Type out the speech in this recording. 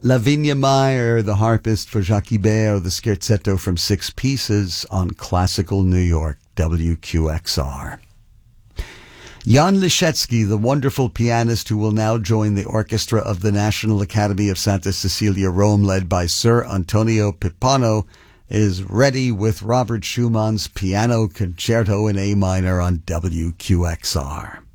Lavinia Meyer, the harpist for Jacques Ibert, the scherzetto from Six Pieces on Classical New York, WQXR. Jan Liszewski, the wonderful pianist who will now join the orchestra of the National Academy of Santa Cecilia, Rome, led by Sir Antonio Pipano, is ready with Robert Schumann's Piano Concerto in A minor on WQXR.